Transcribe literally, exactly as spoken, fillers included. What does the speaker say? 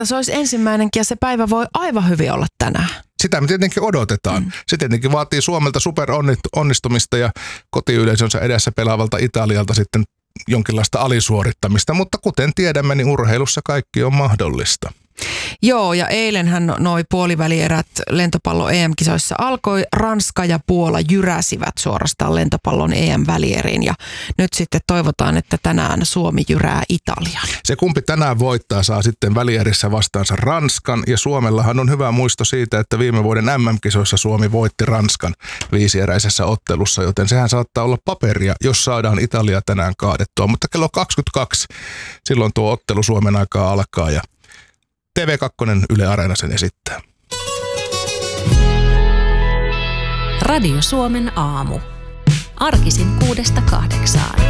Se olisi ensimmäinenkin ja se päivä voi aivan hyvin olla tänään. Sitä me tietenkin odotetaan. Mm. Se tietenkin vaatii Suomelta superonnistumista ja kotiyleisönsä edessä pelaavalta Italialta sitten jonkinlaista alisuorittamista, mutta kuten tiedämme, niin urheilussa kaikki on mahdollista. Joo, ja eilenhän noi puolivälierät lentopallo E M-kisoissa alkoi. Ranska ja Puola jyräsivät suorastaan lentopallon E M-välieriin ja nyt sitten toivotaan, että tänään Suomi jyrää Italian. Se kumpi tänään voittaa saa sitten välierissä vastaansa Ranskan ja Suomellahan on hyvä muisto siitä, että viime vuoden M M-kisoissa Suomi voitti Ranskan viisieräisessä ottelussa, joten sehän saattaa olla paperia, jos saadaan Italia tänään kaadettua, mutta kello kaksikymmentäkaksi silloin tuo ottelu Suomen aikaa alkaa ja T V kaksi Yle Areena sen esittää. Radio Suomen aamu. Arkisin kuudesta kahdeksaan.